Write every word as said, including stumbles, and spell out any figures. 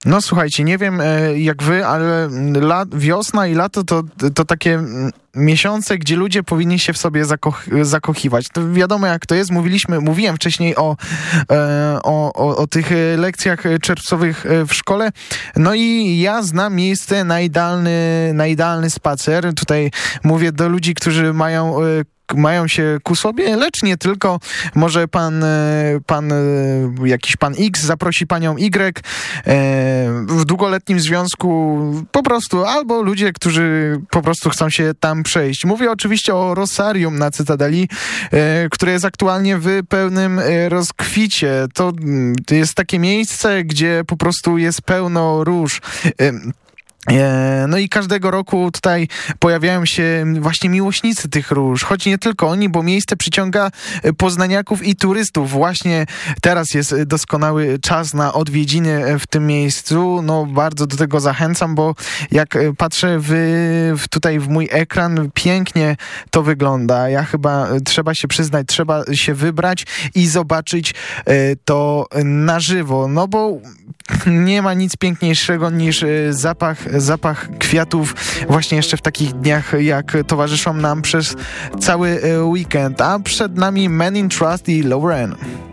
No słuchajcie, nie wiem jak wy, ale la, wiosna i lato to, to takie miesiące, gdzie ludzie powinni się w sobie zakoch- zakochiwać. To wiadomo jak to jest. Mówiliśmy, mówiłem wcześniej o, e, o, o, o tych lekcjach czerwcowych w szkole. No i ja znam miejsce na idealny, na idealny spacer. Tutaj mówię do ludzi, którzy mają e, mają się ku sobie, lecz nie tylko. Może pan, pan jakiś pan X zaprosi panią Y w długoletnim związku po prostu, albo ludzie, którzy po prostu chcą się tam przejść. Mówię oczywiście o Rosarium na Cytadeli, które jest aktualnie w pełnym rozkwicie. To, to jest takie miejsce, gdzie po prostu jest pełno róż. No i każdego roku tutaj pojawiają się właśnie miłośnicy tych róż, choć nie tylko oni, bo miejsce przyciąga poznaniaków i turystów. Właśnie teraz jest doskonały czas na odwiedziny w tym miejscu. No bardzo do tego zachęcam, bo jak patrzę w, w tutaj w mój ekran, pięknie to wygląda. Ja chyba, trzeba się przyznać, trzeba się wybrać i zobaczyć to na żywo, no bo nie ma nic piękniejszego niż zapach zapach kwiatów właśnie jeszcze w takich dniach, jak towarzyszą nam przez cały weekend. A przed nami Men in Trust i Lauren.